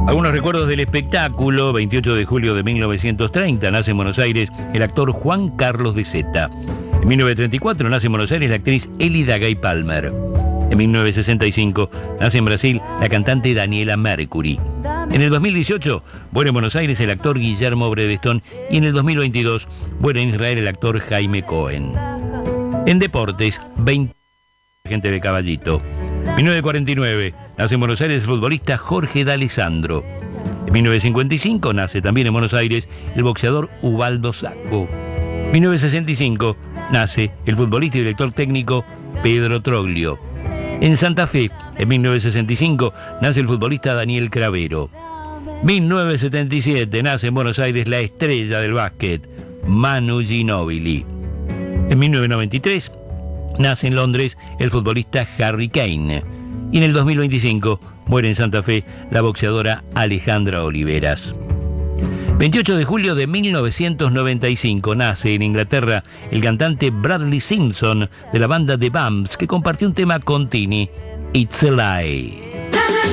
Algunos recuerdos del espectáculo. 28 de julio de 1930 nace en Buenos Aires el actor Juan Carlos de Zeta. En 1934 nace en Buenos Aires la actriz Elida Gay Palmer. En 1965 nace en Brasil la cantante Daniela Mercury. En el 2018 muere en Buenos Aires el actor Guillermo Bredestón y en el 2022 muere en Israel el actor Jaime Cohen. En deportes, 20 gente de Caballito. En 1949 nace en Buenos Aires el futbolista Jorge D'Alessandro. En 1955 nace también en Buenos Aires el boxeador Ubaldo Sacco. En 1965 nace el futbolista y director técnico Pedro Troglio. En Santa Fe, en 1965, nace el futbolista Daniel Cravero. 1977 nace en Buenos Aires la estrella del básquet, Manu Ginóbili. En 1993 nace en Londres el futbolista Harry Kane. Y en el 2025 muere en Santa Fe la boxeadora Alejandra Oliveras. 28 de julio de 1995 nace en Inglaterra el cantante Bradley Simpson de la banda The Bumps, que compartió un tema con Tini, It's a Lie.